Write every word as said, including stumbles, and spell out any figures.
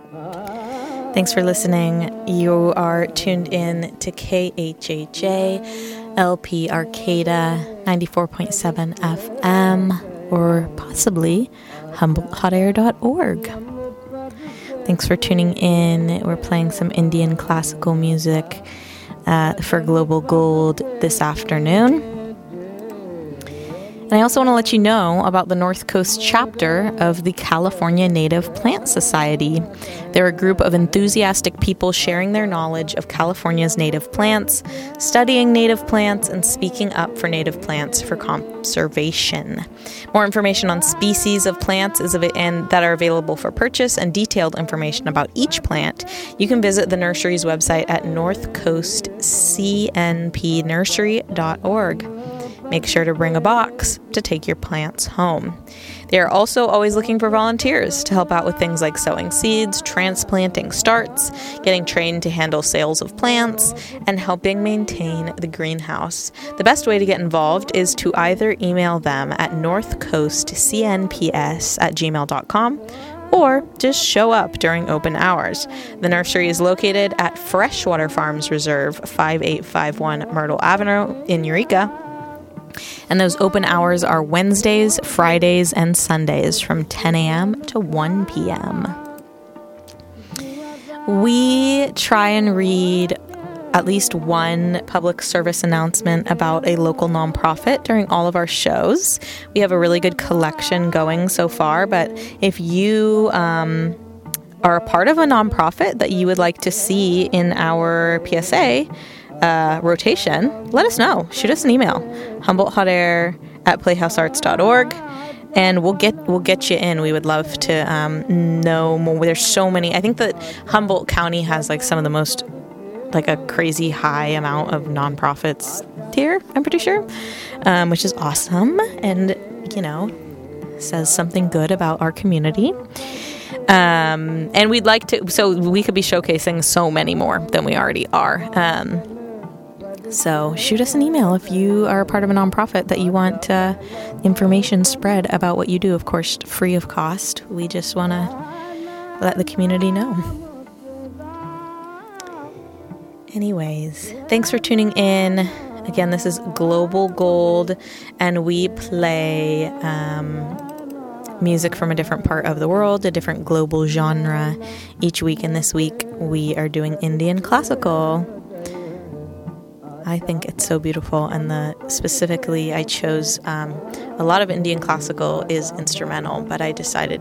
Thanks for listening. You are tuned in to K H H A L P Arcata ninety-four point seven F M, or possibly humboldt hot air dot org. Thanks for tuning in. We're playing some Indian classical music uh, for Global Gold this afternoon. And I also want to let you know about the North Coast chapter of the California Native Plant Society. They're a group of enthusiastic people sharing their knowledge of California's native plants, studying native plants, and speaking up for native plants for conservation. More information on species of plants is av- and that are available for purchase, and detailed information about each plant, you can visit the nursery's website at north coast c n p nursery dot org. Make sure to bring a box to take your plants home. They are also always looking for volunteers to help out with things like sowing seeds, transplanting starts, getting trained to handle sales of plants, and helping maintain the greenhouse. The best way to get involved is to either email them at north coast c n p s at gmail dot com or just show up during open hours. The nursery is located at Freshwater Farms Reserve, five eight five one Myrtle Avenue in Eureka. And those open hours are Wednesdays, Fridays, and Sundays from ten a.m. to one p.m. We try and read at least one public service announcement about a local nonprofit during all of our shows. We have a really good collection going so far, but if you um, are a part of a nonprofit that you would like to see in our P S A Uh, rotation, let us know. Shoot us an email, humboldt hot air at playhouse arts dot org, and we'll get we'll get you in. We would love to um, know more. There's so many. I think that Humboldt County has like some of the most, like a crazy high amount of nonprofits here, I'm pretty sure, um, which is awesome, and you know, says something good about our community. Um, and we'd like to, so we could be showcasing so many more than we already are. Um, So shoot us an email if you are a part of a nonprofit that you want uh, information spread about what you do, of course, free of cost. We just want to let the community know. Anyways, thanks for tuning in. Again, this is Global Gold, and we play um, music from a different part of the world, a different global genre each week. And this week we are doing Indian classical. I think it's so beautiful, and the specifically I chose um, a lot of Indian classical is instrumental, but I decided